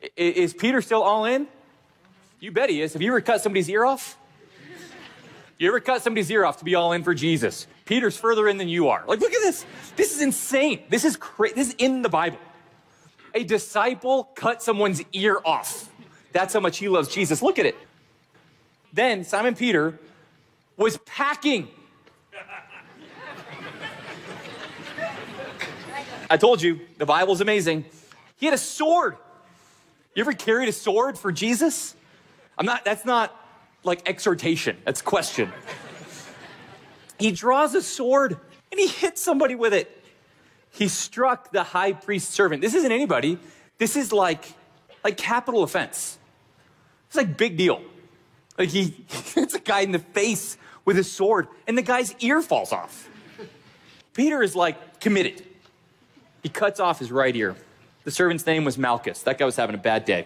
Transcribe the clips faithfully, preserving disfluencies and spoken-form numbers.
I- Is Peter still all in? You bet he is. Have you ever cut somebody's ear off? You ever cut somebody's ear off to be all in for Jesus? Peter's further in than you are. Like, look at this. This is insane. This is crazy. This is in the Bible. A disciple cut someone's ear off. That's how much he loves Jesus. Look at it. Then Simon Peter was packing. I told you, the Bible's amazing. He had a sword. You ever carried a sword for Jesus? I'm not, that's not like exhortation, that's question. He draws a sword and he hits somebody with it. He struck the high priest's servant. This isn't anybody. This is like, like capital offense. It's like big deal. Like he, he hits a guy in the face with a sword and the guy's ear falls off. Peter is like committed. He cuts off his right ear. The servant's name was Malchus. That guy was having a bad day.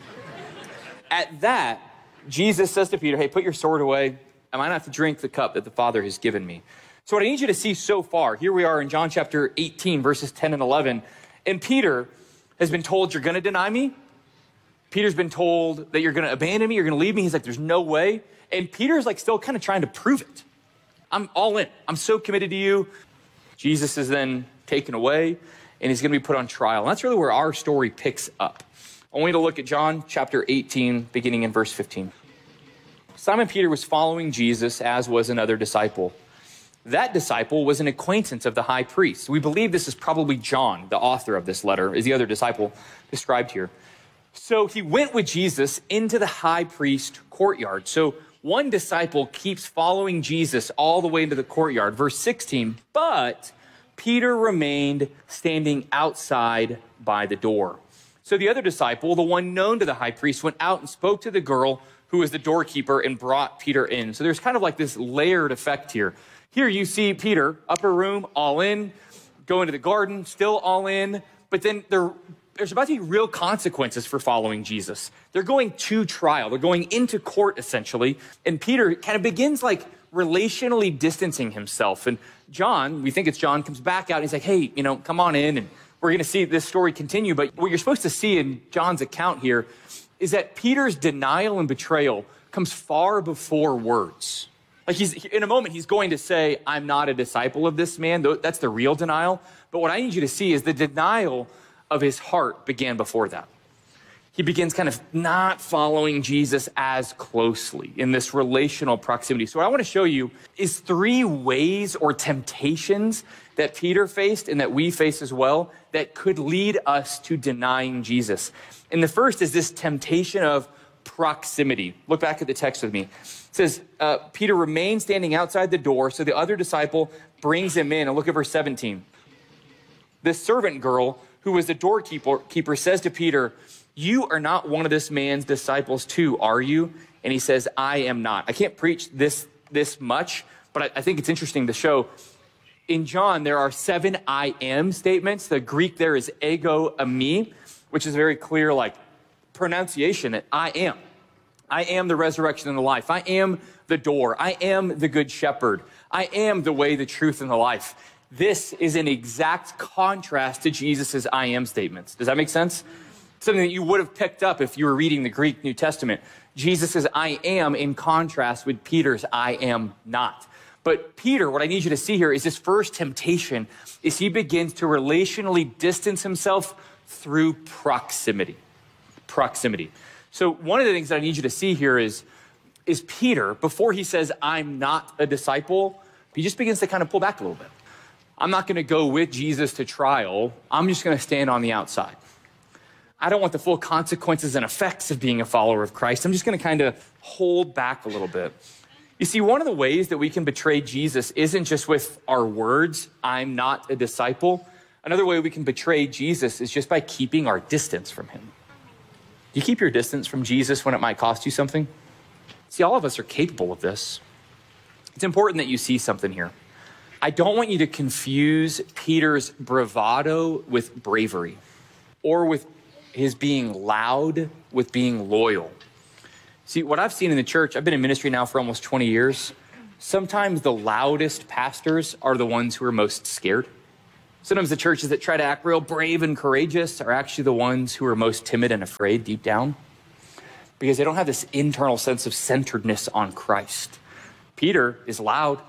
At that, Jesus says to Peter, hey, put your sword away. I might have to drink the cup that the Father has given me. So what I need you to see so far, here we are in John chapter eighteen, verses ten and eleven. And Peter has been told, you're going to deny me. Peter's been told that you're going to abandon me. You're going to leave me. He's like, there's no way. And Peter's like still kind of trying to prove it. I'm all in. I'm so committed to you. Jesus is then taken away and he's going to be put on trial. And that's really where our story picks up. I want you to look at John chapter eighteen, beginning in verse fifteen. Simon Peter was following Jesus, as was another disciple. That disciple was an acquaintance of the high priest. We believe this is probably John, the author of this letter, is the other disciple described here. So he went with Jesus into the high priest courtyard. So one disciple keeps following Jesus all the way into the courtyard. Verse sixteen, but Peter remained standing outside by the door. So the other disciple, the one known to the high priest, went out and spoke to the girl who was the doorkeeper and brought Peter in. So there's kind of like this layered effect here. Here you see Peter, upper room, all in, go into the garden, still all in, but then there, there's about to be real consequences for following Jesus. They're going to trial. They're going into court, essentially, and Peter kind of begins like relationally distancing himself. And John, we think it's John, comes back out and he's like, hey, you know, come on in, and we're going to see this story continue. But what you're supposed to see in John's account here is that Peter's denial and betrayal comes far before words. Like he's, in a moment, he's going to say, I'm not a disciple of this man. That's the real denial. But what I need you to see is the denial of his heart began before that. He begins kind of not following Jesus as closely in this relational proximity. So what I want to show you is three ways or temptations that Peter faced and that we face as well that could lead us to denying Jesus. And the first is this temptation of proximity. Look back at the text with me. It says, uh, Peter remained standing outside the door, so the other disciple brings him in. And look at verse seventeen. The servant girl, who was the doorkeeper, keeper, says to Peter, you are not one of this man's disciples too, are you? And he says, I am not. I can't preach this, this much, but I, I think it's interesting to show. In John, there are seven I am statements. The Greek there is ego eimi, which is very clear, like pronunciation that I am. I am the resurrection and the life. I am the door. I am the good shepherd. I am the way, the truth, and the life. This is an exact contrast to Jesus's I am statements. Does that make sense? Something that you would have picked up if you were reading the Greek New Testament. Jesus's I am in contrast with Peter's I am not. But Peter, what I need you to see here is his first temptation is he begins to relationally distance himself through proximity. Proximity. So one of the things that I need you to see here is, is Peter, before he says, I'm not a disciple, he just begins to kind of pull back a little bit. I'm not going to go with Jesus to trial. I'm just going to stand on the outside. I don't want the full consequences and effects of being a follower of Christ. I'm just going to kind of hold back a little bit. You see, one of the ways that we can betray Jesus isn't just with our words, I'm not a disciple. Another way we can betray Jesus is just by keeping our distance from him. You keep your distance from Jesus when it might cost you something? See, all of us are capable of this. It's important that you see something here. I don't want you to confuse Peter's bravado with bravery, or with his being loud with being loyal. See, what I've seen in the church, I've been in ministry now for almost twenty years. Sometimes the loudest pastors are the ones who are most scared. Sometimes the churches that try to act real brave and courageous are actually the ones who are most timid and afraid deep down because they don't have this internal sense of centeredness on Christ. Peter is loud.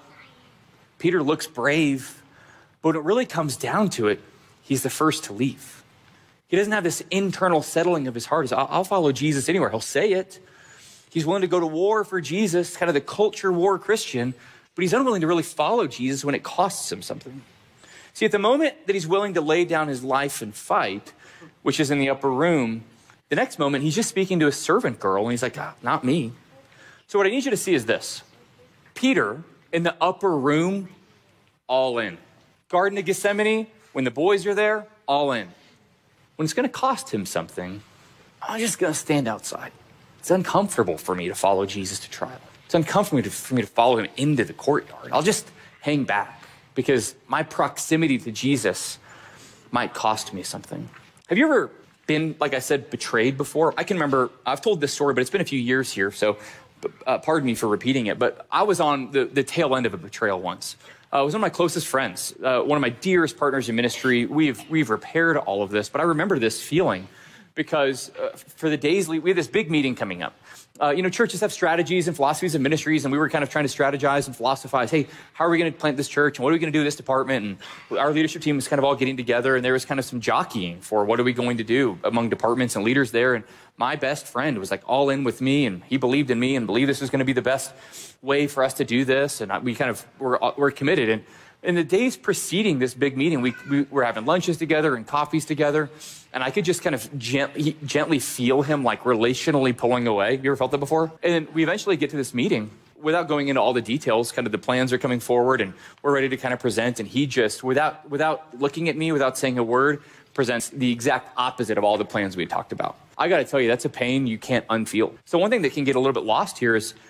Peter looks brave, but when it really comes down to it, he's the first to leave. He doesn't have this internal settling of his heart. He's, I'll, I'll follow Jesus anywhere. He'll say it. He's willing to go to war for Jesus, kind of the culture war Christian, but he's unwilling to really follow Jesus when it costs him something. See, at the moment that he's willing to lay down his life and fight, which is in the upper room, the next moment he's just speaking to a servant girl and he's like, ah, not me. So what I need you to see is this. Peter in the upper room, all in. Garden of Gethsemane, when the boys are there, all in. When it's going to cost him something, I'm just going to stand outside. It's uncomfortable for me to follow Jesus to trial. It's uncomfortable for me to follow him into the courtyard. I'll just hang back because my proximity to Jesus might cost me something. Have you ever been, like I said, betrayed before? I can remember, I've told this story, but it's been a few years here, so uh, pardon me for repeating it, but I was on the, the tail end of a betrayal once. Uh, it was one of my closest friends, uh, one of my dearest partners in ministry. We've, we've repaired all of this, but I remember this feeling because uh, for the days, we have this big meeting coming up. Uh, you know, churches have strategies and philosophies and ministries, and we were kind of trying to strategize and philosophize, hey, how are we going to plant this church, and what are we going to do in this department? And our leadership team was kind of all getting together, and there was kind of some jockeying for what are we going to do among departments and leaders there. And my best friend was like all in with me, and he believed in me and believed this was going to be the best way for us to do this, and we kind of were, were committed. And in the days preceding this big meeting, we, we were having lunches together and coffees together, and I could just kind of gently, gently feel him like relationally pulling away. You ever felt that before? And we eventually get to this meeting without going into all the details. Kind of the plans are coming forward, and we're ready to kind of present. And he just, without without looking at me, without saying a word, presents the exact opposite of all the plans we had talked about. I got to tell you, that's a pain you can't unfeel. So one thing that can get a little bit lost here is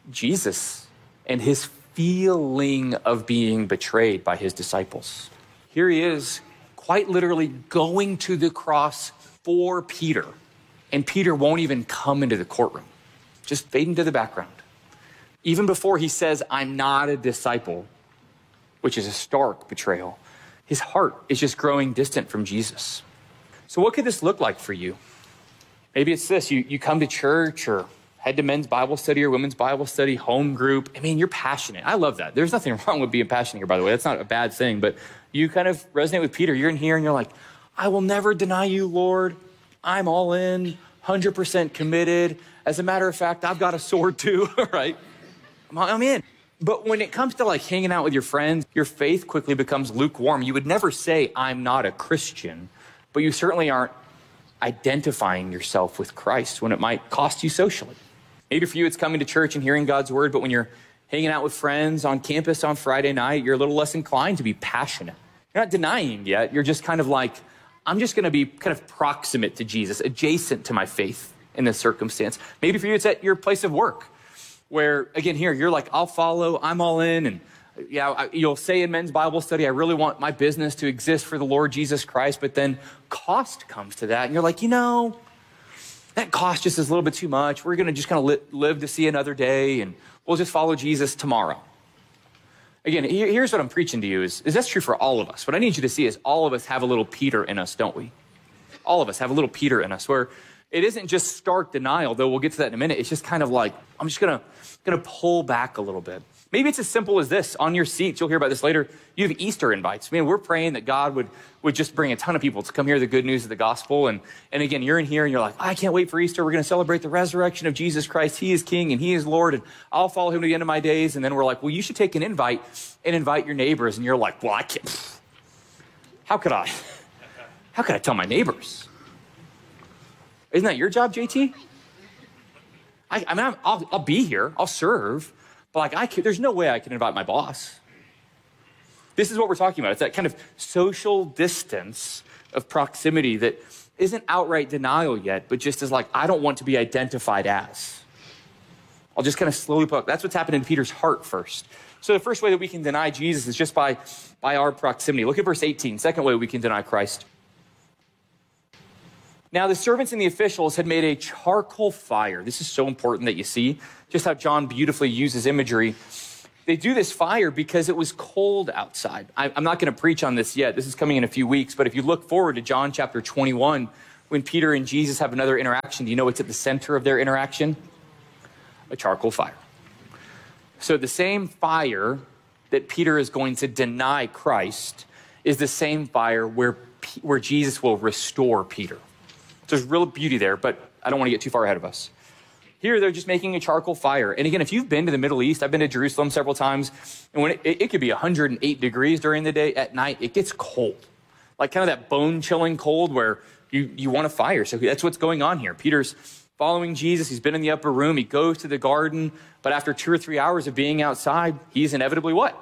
Jesus and his feeling of being betrayed by his disciples. Here he is, quite literally going to the cross for Peter, and Peter won't even come into the courtroom, just fade into the background. Even before he says, I'm not a disciple, which is a stark betrayal, his heart is just growing distant from Jesus. So what could this look like for you? Maybe it's this, you, you come to church or head to men's Bible study or women's Bible study, home group. I mean, you're passionate. I love that. There's nothing wrong with being passionate here, by the way. That's not a bad thing, but you kind of resonate with Peter. You're in here and you're like, I will never deny you, Lord. I'm all in, one hundred percent committed. As a matter of fact, I've got a sword too, right? I'm in. But when it comes to like hanging out with your friends, your faith quickly becomes lukewarm. You would never say, I'm not a Christian, but you certainly aren't identifying yourself with Christ when it might cost you socially. Maybe for you, it's coming to church and hearing God's word, but when you're hanging out with friends on campus on Friday night, you're a little less inclined to be passionate. You're not denying yet. You're just kind of like, I'm just going to be kind of proximate to Jesus, adjacent to my faith in this circumstance. Maybe for you, it's at your place of work where, again, here, you're like, I'll follow, I'm all in. And yeah, you'll say in men's Bible study, I really want my business to exist for the Lord Jesus Christ. But then cost comes to that. And you're like, you know, that cost just is a little bit too much. We're going to just kind of li- live to see another day, and we'll just follow Jesus tomorrow. Again, here's what I'm preaching to you is, is that's true for all of us. What I need you to see is all of us have a little Peter in us, don't we? All of us have a little Peter in us where it isn't just stark denial, though we'll get to that in a minute. It's just kind of like, I'm just going to going to pull back a little bit. Maybe it's as simple as this. On your seats, you'll hear about this later, you have Easter invites. Man, we're praying that God would, would just bring a ton of people to come hear the good news of the gospel. And, and again, you're in here and you're like, I can't wait for Easter. We're going to celebrate the resurrection of Jesus Christ. He is King and he is Lord, and I'll follow him to the end of my days. And then we're like, well, you should take an invite and invite your neighbors. And you're like, well, I can't. How could I? How could I tell my neighbors? Isn't that your job, J T? I, I mean, I'm, I'll, I'll be here. I'll serve. But like, I can, there's no way I can invite my boss. This is what we're talking about. It's that kind of social distance of proximity that isn't outright denial yet, but just is like, I don't want to be identified as. I'll just kind of slowly put, that's what's happened in Peter's heart first. So the first way that we can deny Jesus is just by, by our proximity. Look at verse eighteen. Second way we can deny Christ. Now, the servants and the officials had made a charcoal fire. This is so important that you see just how John beautifully uses imagery. They they do this fire because it was cold outside. I, I'm not going to preach on this yet. This is coming in a few weeks. But if you look forward to John chapter twenty-one, when Peter and Jesus have another interaction, do you know what's at the center of their interaction? A charcoal fire. So the same fire that Peter is going to deny Christ is the same fire where, where Jesus will restore Peter. So there's real beauty there, but I don't want to get too far ahead of us. Here, they're just making a charcoal fire. And again, if you've been to the Middle East, I've been to Jerusalem several times, and when it, it, it could be one hundred eight degrees during the day. At night, it gets cold. Like kind of that bone-chilling cold where you, you want a fire. So that's what's going on here. Peter's following Jesus. He's been in the upper room. He goes to the garden. But after two or three hours of being outside, he's inevitably what?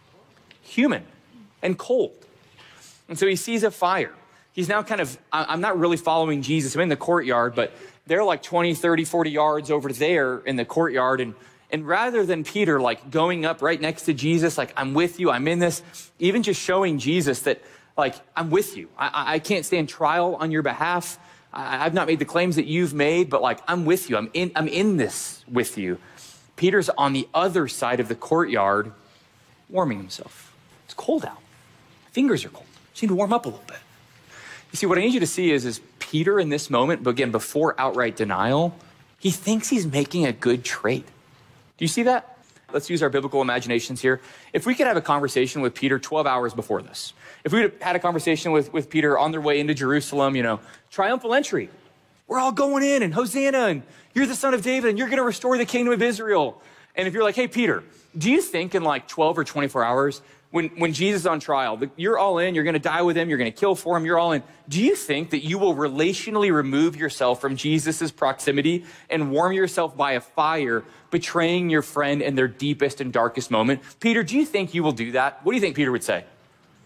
Human and cold. And so he sees a fire. He's now kind of, I'm not really following Jesus. I'm in the courtyard, but they're like twenty, thirty, forty yards over there in the courtyard. And, and rather than Peter like going up right next to Jesus, like, I'm with you, I'm in this, even just showing Jesus that, like, I'm with you. I, I can't stand trial on your behalf. I, I've not made the claims that you've made, but like, I'm with you. I'm in, I'm in this with you. Peter's on the other side of the courtyard warming himself. It's cold out. Fingers are cold. Just need to warm up a little bit. You see, what I need you to see is, is Peter in this moment, but again, before outright denial, he thinks he's making a good trade. Do you see that? Let's use our biblical imaginations here. If we could have a conversation with Peter twelve hours before this, if we had a conversation with, with Peter on their way into Jerusalem, you know, triumphal entry, we're all going in and Hosanna, and you're the son of David, and you're going to restore the kingdom of Israel. And if you're like, hey, Peter, do you think in like twelve or twenty-four hours, When, when Jesus is on trial, you're all in, you're going to die with him, you're going to kill for him, you're all in. Do you think that you will relationally remove yourself from Jesus' proximity and warm yourself by a fire, betraying your friend in their deepest and darkest moment? Peter, do you think you will do that? What do you think Peter would say?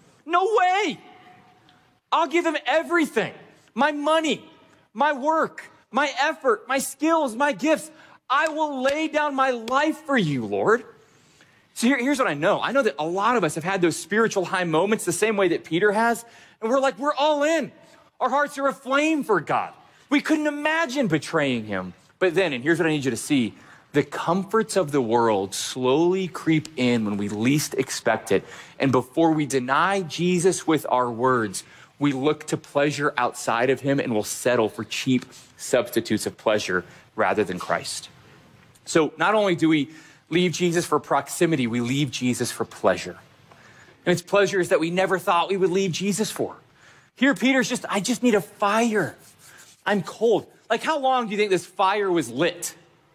No way! I'll give him everything. My money, my work, my effort, my skills, my gifts. I will lay down my life for you, Lord. So here, here's what I know. I know that a lot of us have had those spiritual high moments the same way that Peter has. And we're like, we're all in. Our hearts are aflame for God. We couldn't imagine betraying him. But then, and here's what I need you to see, the comforts of the world slowly creep in when we least expect it. And before we deny Jesus with our words, we look to pleasure outside of him and will settle for cheap substitutes of pleasure rather than Christ. So not only do we leave Jesus for proximity, we leave Jesus for pleasure. And it's pleasures that we never thought we would leave Jesus for. Here, Peter's just, I just need a fire. I'm cold. Like, how long do you think this fire was lit?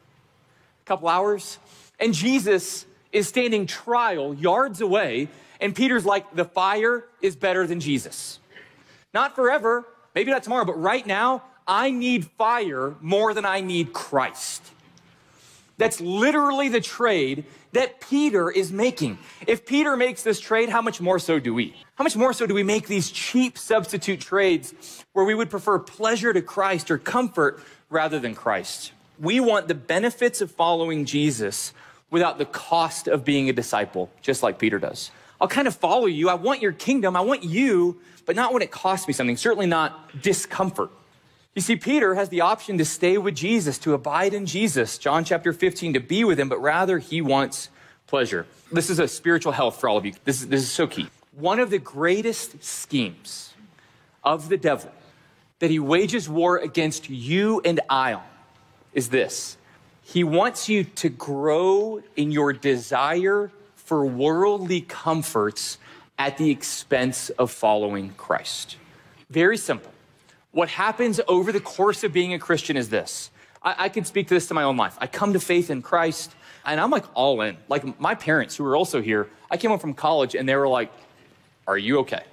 A couple hours? And Jesus is standing trial yards away, and Peter's like, the fire is better than Jesus. Not forever, maybe not tomorrow, but right now, I need fire more than I need Christ. That's literally the trade that Peter is making. If Peter makes this trade, how much more so do we? How much more so do we make these cheap substitute trades where we would prefer pleasure to Christ or comfort rather than Christ? We want the benefits of following Jesus without the cost of being a disciple, just like Peter does. I'll kind of follow you. I want your kingdom. I want you, but not when it costs me something, certainly not discomfort. You see, Peter has the option to stay with Jesus, to abide in Jesus, John chapter fifteen, to be with him, but rather he wants pleasure. This is a spiritual health for all of you. This is, this is so key. One of the greatest schemes of the devil that he wages war against you and I on is this. He wants you to grow in your desire for worldly comforts at the expense of following Christ. Very simple. What happens over the course of being a Christian is this. I, I can speak to this to my own life. I come to faith in Christ, and I'm like all in. Like my parents, who were also here, I came home from college, and they were like, are you okay?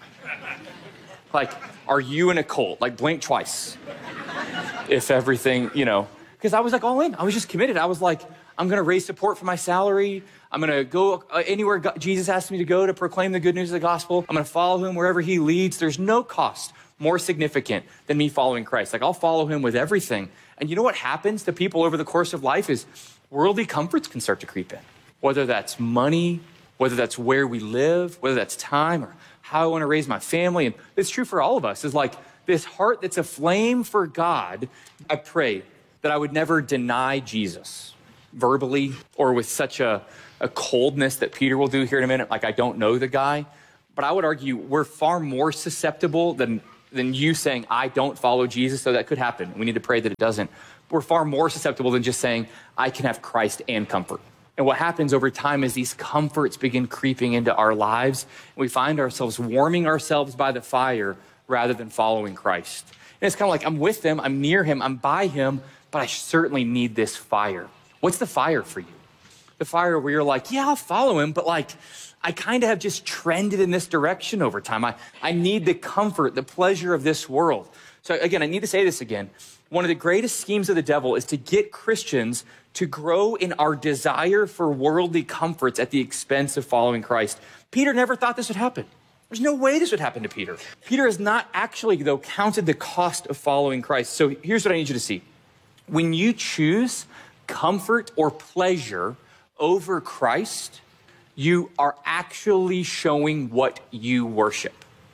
Like, are you in a cult? Like, blink twice. If everything, you know, because I was like all in. I was just committed. I was like, I'm going to raise support for my salary. I'm going to go anywhere God, Jesus asked me to go to proclaim the good news of the gospel. I'm going to follow him wherever he leads. There's no cost more significant than me following Christ. Like, I'll follow him with everything. And you know what happens to people over the course of life is worldly comforts can start to creep in. Whether that's money, whether that's where we live, whether that's time, or how I want to raise my family. And it's true for all of us, is like this heart that's aflame for God. I pray that I would never deny Jesus. verbally or with such a, a coldness that Peter will do here in a minute, like I don't know the guy. But I would argue we're far more susceptible than, than you saying, I don't follow Jesus, so that could happen. We need to pray that it doesn't. We're far more susceptible than just saying, I can have Christ and comfort. And what happens over time is these comforts begin creeping into our lives, and we find ourselves warming ourselves by the fire rather than following Christ. And it's kind of like, I'm with him, I'm near him, I'm by him, but I certainly need this fire. What's the fire for you? The fire where you're like, yeah, I'll follow him, but like, I kind of have just trended in this direction over time. I, I need the comfort, the pleasure of this world. So again, I need to say this again. One of the greatest schemes of the devil is to get Christians to grow in our desire for worldly comforts at the expense of following Christ. Peter never thought this would happen. There's no way this would happen to Peter. Peter has not actually, though, counted the cost of following Christ. So here's what I need you to see. When you choose comfort or pleasure over Christ, you are actually showing what you worship.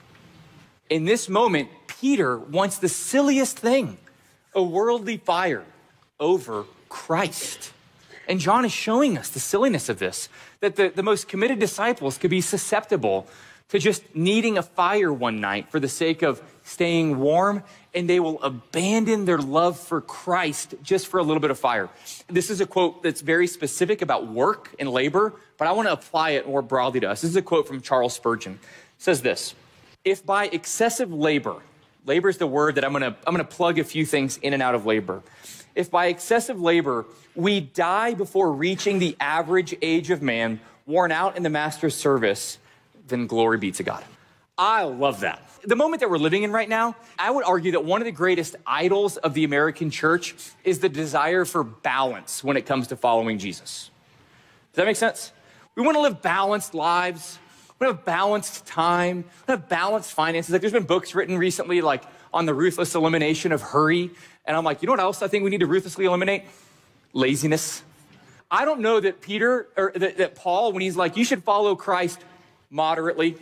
In this moment, Peter wants the silliest thing, a worldly fire, over Christ. And John is showing us the silliness of this, that the, the most committed disciples could be susceptible to just needing a fire one night for the sake of staying warm, and they will abandon their love for Christ just for a little bit of fire. This is a quote that's very specific about work and labor, but I want to apply it more broadly to us. This is a quote from Charles Spurgeon. It says this: if by excessive labor, labor is the word that I'm going to I'm going to plug a few things in and out of labor. If by excessive labor we die before reaching the average age of man, worn out in the master's service, then glory be to God. I love that. The moment that we're living in right now, I would argue that one of the greatest idols of the American church is the desire for balance when it comes to following Jesus. Does that make sense? We want to live balanced lives. We want to have balanced time. We want to have balanced finances. Like, there's been books written recently, like on the ruthless elimination of hurry. And I'm like, you know what else I think we need to ruthlessly eliminate? Laziness. I don't know that Peter, or that, that Paul, when he's like, you should follow Christ moderately.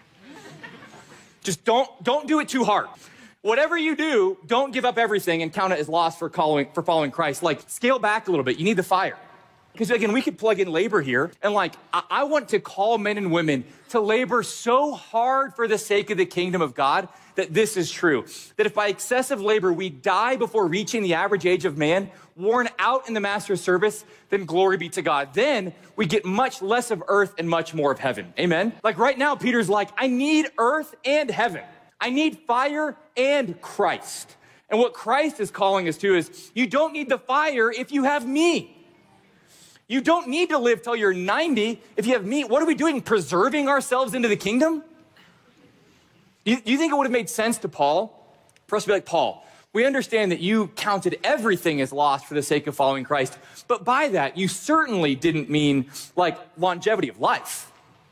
Just don't, don't do it too hard. Whatever you do, don't give up everything and count it as loss for following, for following Christ. Like, scale back a little bit. You need the fire. Because again, we could plug in labor here. And like, I, I want to call men and women to labor so hard for the sake of the kingdom of God that this is true. That if by excessive labor we die before reaching the average age of man, worn out in the master's service, then glory be to God. Then we get much less of earth and much more of heaven. Amen? Like right now, Peter's like, I need earth and heaven. I need fire and Christ. And what Christ is calling us to is, you don't need the fire if you have me. You don't need to live till you're ninety if you have me. What are we doing? Preserving ourselves into the kingdom? You, you think it would have made sense to Paul for us to be like, Paul, we understand that you counted everything as lost for the sake of following Christ, but by that, you certainly didn't mean like longevity of life.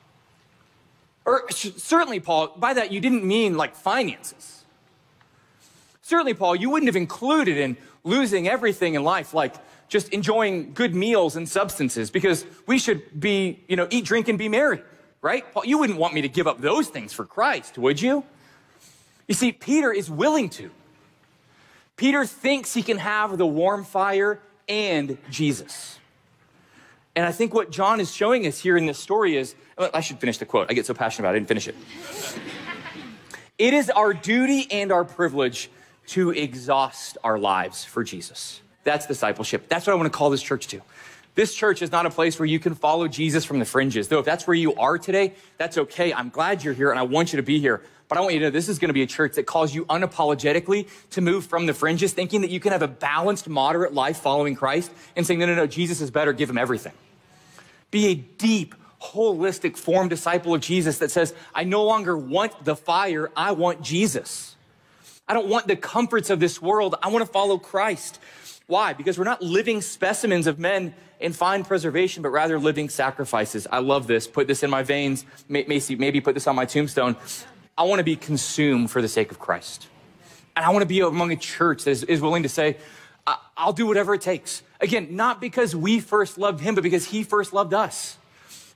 Or certainly, Paul, by that, you didn't mean like finances. Certainly, Paul, you wouldn't have included in losing everything in life, like just enjoying good meals and substances, because we should be, you know, eat, drink, and be merry, right? Paul, you wouldn't want me to give up those things for Christ, would you? You see, Peter is willing to. Peter thinks he can have the warm fire and Jesus. And I think what John is showing us here in this story is, I should finish the quote. I get so passionate about it, I didn't finish it. It is our duty and our privilege to exhaust our lives for Jesus. That's discipleship. That's what I want to call this church to. This church is not a place where you can follow Jesus from the fringes. Though if that's where you are today, that's okay. I'm glad you're here and I want you to be here. But I want you to know this is going to be a church that calls you unapologetically to move from the fringes, thinking that you can have a balanced, moderate life following Christ and saying, no, no, no, Jesus is better, give him everything. Be a deep, holistic, formed disciple of Jesus that says, I no longer want the fire, I want Jesus. I don't want the comforts of this world, I want to follow Christ. Why? Because we're not living specimens of men in fine preservation, but rather living sacrifices. I love this. Put this in my veins. Maybe put this on my tombstone. I want to be consumed for the sake of Christ. And I want to be among a church that is, is willing to say, I'll do whatever it takes. Again, not because we first loved him, but because he first loved us.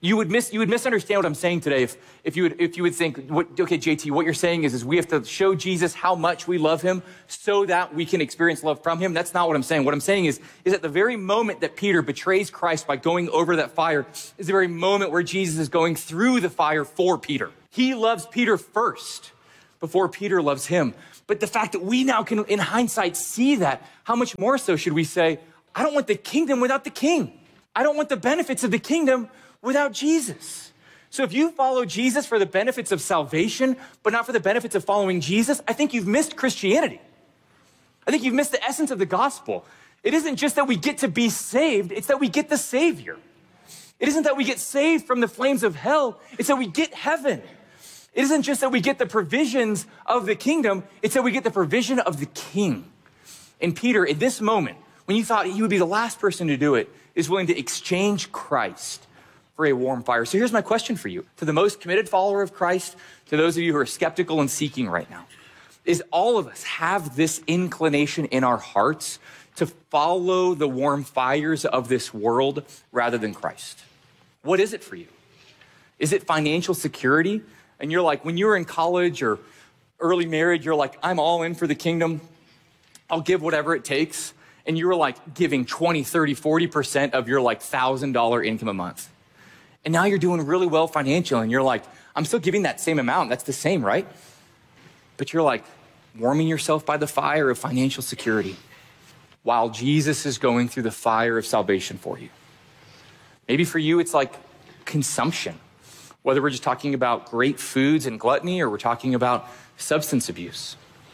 You would miss, you would misunderstand what I'm saying today if, if you would, if you would think, what, okay, J T, what you're saying is, is we have to show Jesus how much we love him so that we can experience love from him. That's not what I'm saying. What I'm saying is, is at the very moment that Peter betrays Christ by going over that fire is the very moment where Jesus is going through the fire for Peter. He loves Peter first before Peter loves him. But the fact that we now can, in hindsight, see that, how much more so should we say, I don't want the kingdom without the king. I don't want the benefits of the kingdom without Jesus. So if you follow Jesus for the benefits of salvation, but not for the benefits of following Jesus, I think you've missed Christianity. I think you've missed the essence of the gospel. It isn't just that we get to be saved, it's that we get the Savior. It isn't that we get saved from the flames of hell, it's that we get heaven. It isn't just that we get the provisions of the kingdom, it's that we get the provision of the King. And Peter, in this moment, when you thought he would be the last person to do it, is willing to exchange Christ for a warm fire. So here's my question for you. To the most committed follower of Christ, to those of you who are skeptical and seeking right now, is all of us have this inclination in our hearts to follow the warm fires of this world rather than Christ? What is it for you? Is it financial security? And you're like, when you were in college or early marriage, you're like, I'm all in for the kingdom. I'll give whatever it takes. And you were like giving twenty, thirty, forty percent of your like one thousand dollars income a month. And now you're doing really well financially, and you're like, I'm still giving that same amount. That's the same, right? But you're like warming yourself by the fire of financial security while Jesus is going through the fire of salvation for you. Maybe for you, it's like consumption, whether we're just talking about great foods and gluttony, or we're talking about substance abuse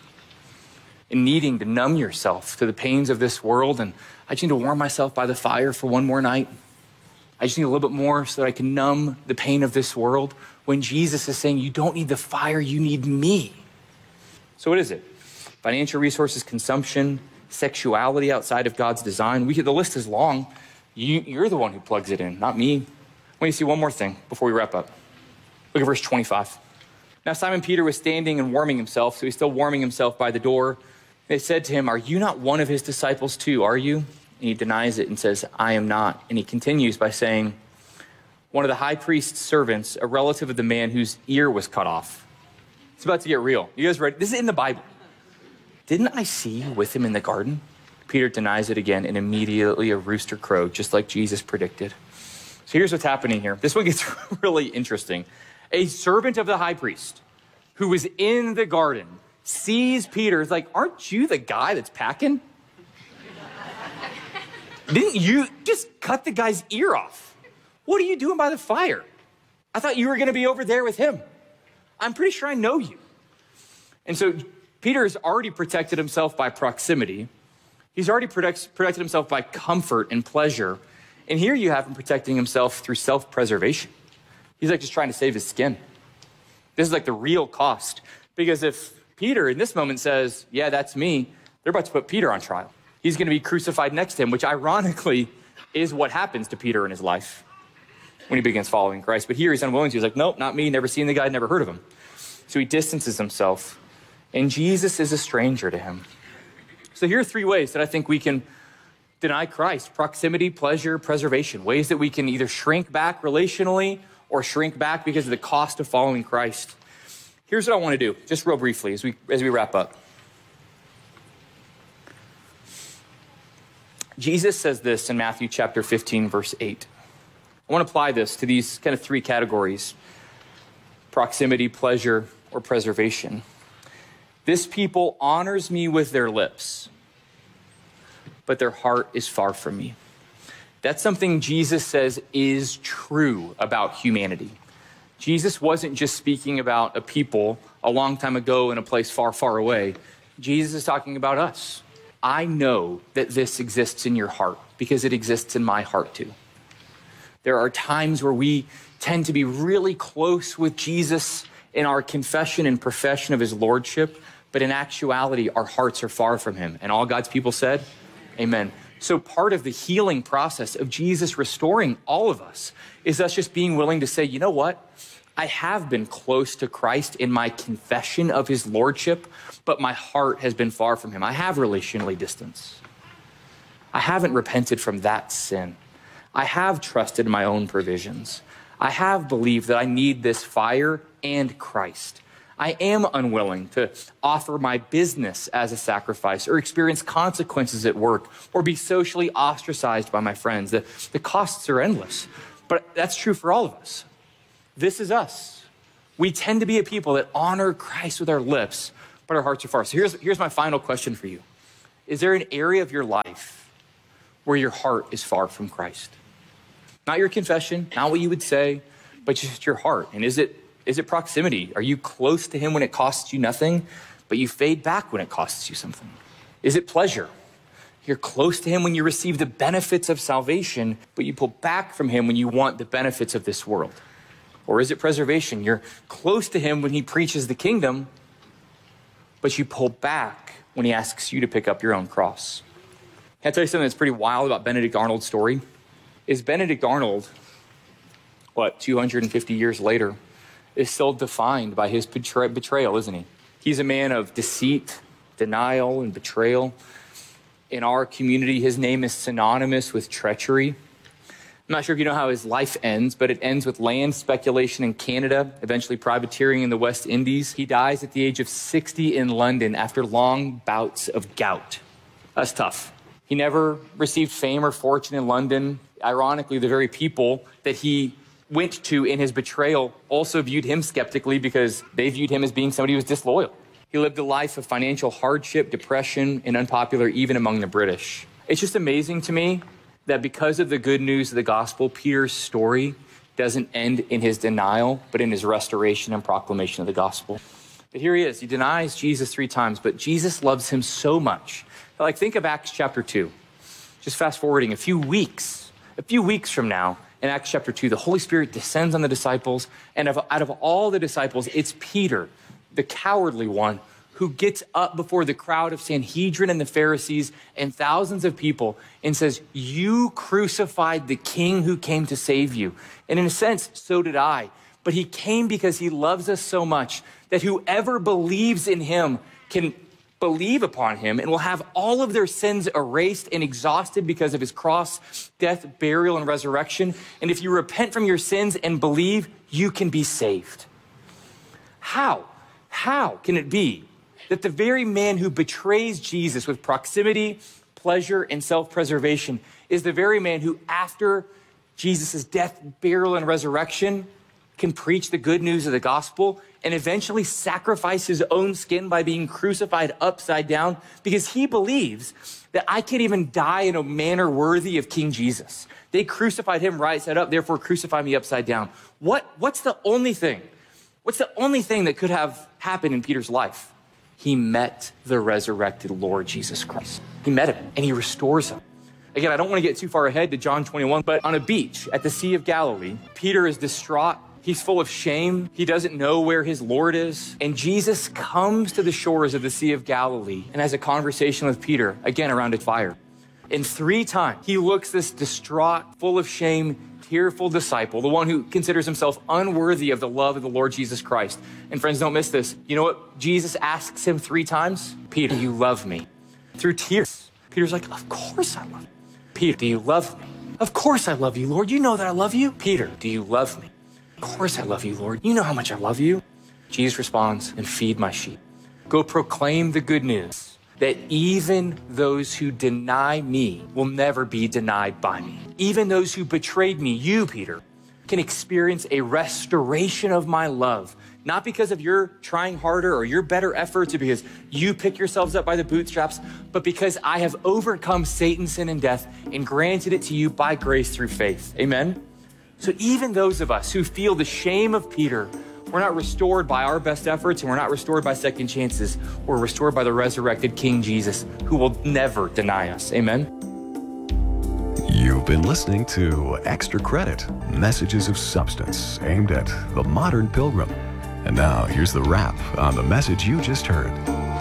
and needing to numb yourself to the pains of this world. And I just need to warm myself by the fire for one more night. I just need a little bit more so that I can numb the pain of this world, when Jesus is saying, you don't need the fire, you need me. So what is it? Financial resources, consumption, sexuality outside of God's design. We, the list is long. You, you're the one who plugs it in, not me. I want you to see one more thing before we wrap up. Look at verse twenty-five. Now Simon Peter was standing and warming himself, so he's still warming himself by the door. They said to him, are you not one of his disciples too, are you? And he denies it and says, I am not. And he continues by saying, one of the high priest's servants, a relative of the man whose ear was cut off. It's about to get real. You guys ready? This is in the Bible. Didn't I see you with him in the garden? Peter denies it again, and immediately a rooster crowed, just like Jesus predicted. So here's what's happening here. This one gets really interesting. A servant of the high priest who was in the garden sees Peter. Is like, aren't you the guy that's packing? Didn't you just cut the guy's ear off? What are you doing by the fire? I thought you were going to be over there with him. I'm pretty sure I know you. And so Peter has already protected himself by proximity. He's already protect, protected himself by comfort and pleasure. And here you have him protecting himself through self-preservation. He's like just trying to save his skin. This is like the real cost. Because if Peter in this moment says, yeah, that's me, they're about to put Peter on trial. He's going to be crucified next to him, which ironically is what happens to Peter in his life when he begins following Christ. But here he's unwilling to. He's like, nope, not me. Never seen the guy, never heard of him. So he distances himself. And Jesus is a stranger to him. So here are three ways that I think we can deny Christ: proximity, pleasure, preservation. Ways that we can either shrink back relationally or shrink back because of the cost of following Christ. Here's what I want to do, just real briefly as we, as we wrap up. Jesus says this in Matthew chapter fifteen, verse eight. I want to apply this to these kind of three categories: proximity, pleasure, or preservation. This people honors me with their lips, but their heart is far from me. That's something Jesus says is true about humanity. Jesus wasn't just speaking about a people a long time ago in a place far, far away. Jesus is talking about us. I know that this exists in your heart because it exists in my heart too. There are times where we tend to be really close with Jesus in our confession and profession of his lordship, but in actuality, our hearts are far from him. And all God's people said, amen. So part of the healing process of Jesus restoring all of us is us just being willing to say, you know what? I have been close to Christ in my confession of his lordship, but my heart has been far from him. I have relationally distanced. I haven't repented from that sin. I have trusted my own provisions. I have believed that I need this fire and Christ. I am unwilling to offer my business as a sacrifice or experience consequences at work or be socially ostracized by my friends. The, the costs are endless, but that's true for all of us. This is us. We tend to be a people that honor Christ with our lips, but our hearts are far. So here's, here's my final question for you. Is there an area of your life where your heart is far from Christ? Not your confession, not what you would say, but just your heart. And is it Is it proximity? Are you close to him when it costs you nothing, but you fade back when it costs you something? Is it pleasure? You're close to him when you receive the benefits of salvation, but you pull back from him when you want the benefits of this world. Or is it preservation? You're close to him when he preaches the kingdom, but you pull back when he asks you to pick up your own cross. Can I tell you something that's pretty wild about Benedict Arnold's story? Is Benedict Arnold, what, two hundred fifty years later, is still defined by his betray- betrayal, isn't he? He's a man of deceit, denial, and betrayal. In our community, his name is synonymous with treachery. I'm not sure if you know how his life ends, but it ends with land speculation in Canada, eventually privateering in the West Indies. He dies at the age of sixty in London after long bouts of gout. That's tough. He never received fame or fortune in London. Ironically, the very people that he went to in his betrayal also viewed him skeptically because they viewed him as being somebody who was disloyal. He lived a life of financial hardship, depression, and unpopular even among the British. It's just amazing to me that because of the good news of the gospel, Peter's story doesn't end in his denial, but in his restoration and proclamation of the gospel. But here he is. He denies Jesus three times, but Jesus loves him so much. Like, think of Acts chapter two. Just fast forwarding a few weeks, a few weeks from now, in Acts chapter two, the Holy Spirit descends on the disciples, and of, out of all the disciples, it's Peter, the cowardly one, who gets up before the crowd of Sanhedrin and the Pharisees and thousands of people and says, "You crucified the King who came to save you." And in a sense, so did I. But he came because he loves us so much that whoever believes in him can believe upon him and will have all of their sins erased and exhausted because of his cross, death, burial, and resurrection. And if you repent from your sins and believe, you can be saved. How? How can it be that the very man who betrays Jesus with proximity, pleasure, and self-preservation is the very man who, after Jesus' death, burial, and resurrection, can preach the good news of the gospel and eventually sacrifice his own skin by being crucified upside down because he believes that I can't even die in a manner worthy of King Jesus. They crucified him right side up, therefore crucify me upside down. What, what's the only thing? What's the only thing that could have happened in Peter's life? He met the resurrected Lord Jesus Christ. He met him and he restores him. Again, I don't want to get too far ahead to John twenty-one, but on a beach at the Sea of Galilee, Peter is distraught. He's full of shame. He doesn't know where his Lord is. And Jesus comes to the shores of the Sea of Galilee and has a conversation with Peter, again around a fire. And three times, he looks this distraught, full of shame, tearful disciple, the one who considers himself unworthy of the love of the Lord Jesus Christ. And friends, don't miss this. You know what Jesus asks him three times? Peter, do you love me? Through tears. Peter's like, of course I love you. Peter, do you love me? Of course I love you, Lord. You know that I love you. Peter, do you love me? Of course I love you, Lord. You know how much I love you. Jesus responds, and feed my sheep. Go proclaim the good news that even those who deny me will never be denied by me. Even those who betrayed me, you, Peter, can experience a restoration of my love, not because of your trying harder or your better efforts or because you pick yourselves up by the bootstraps, but because I have overcome Satan, sin, and death and granted it to you by grace through faith. Amen? So even those of us who feel the shame of Peter, we're not restored by our best efforts and we're not restored by second chances. We're restored by the resurrected King Jesus, who will never deny us. Amen? You've been listening to Extra Credit, Messages of Substance, aimed at the modern pilgrim. And now here's the wrap on the message you just heard.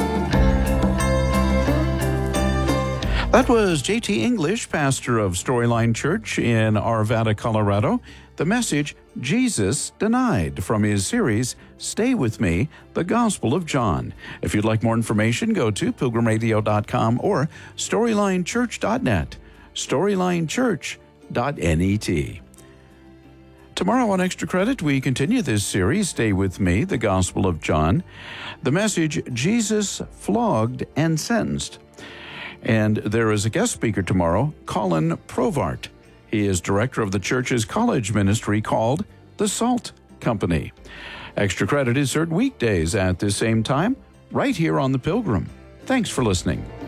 That was J T English, pastor of Storyline Church in Arvada, Colorado. The message, Jesus Denied, from his series, Stay With Me, The Gospel of John. If you'd like more information, go to pilgrim radio dot com or storyline church dot net, storyline church dot net. Tomorrow on Extra Credit, we continue this series, Stay With Me, the Gospel of John. The message, Jesus Flogged and Sentenced. And there is a guest speaker tomorrow, Colin Provart. He is director of the church's college ministry called the Salt Company. Extra Credit is heard weekdays at the same time, right here on The Pilgrim. Thanks for listening.